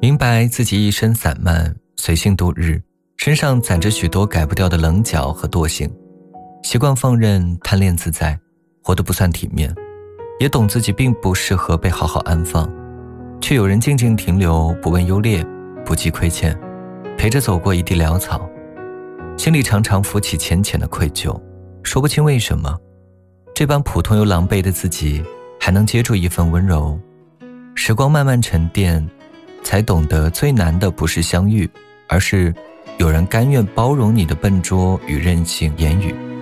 明白自己一身散漫，随性度日，身上攒着许多改不掉的棱角和惰性，习惯放任，贪恋自在，活得不算体面，也懂自己并不适合被好好安放，却有人静静停留，不问优劣，不计亏欠，陪着走过一地潦草，心里常常浮起浅浅的愧疚，说不清为什么这般普通又狼狈的自己还能接住一份温柔。时光慢慢沉淀，才懂得最难的不是相遇，而是有人甘愿包容你的笨拙与任性言语。